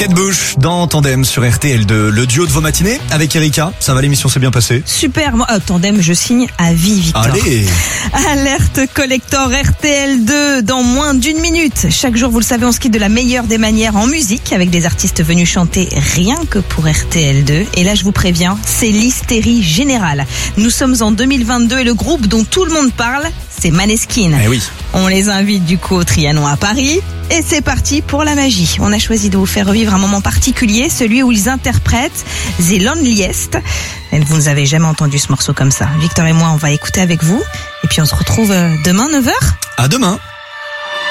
Kate Bush dans Tandem sur RTL2. Le duo de vos matinées avec Erika. Ça va, l'émission s'est bien passée? Super, moi, Tandem, je signe à vie, Victor. Allez. Alerte collector RTL2 dans moins d'une minute. Chaque jour, vous le savez, on se quitte de la meilleure des manières en musique avec des artistes venus chanter rien que pour RTL2. Et là, je vous préviens, c'est l'hystérie générale. Nous sommes en 2022 et le groupe dont tout le monde parle, c'est Maneskin. Eh oui. On les invite du coup au Trianon à Paris. Et c'est parti pour la magie. On a choisi de vous faire revivre un moment particulier, celui où ils interprètent The Loneliest. Et vous n'avez jamais entendu ce morceau comme ça. Victor et moi, on va écouter avec vous. Et puis on se retrouve demain 9h. À demain.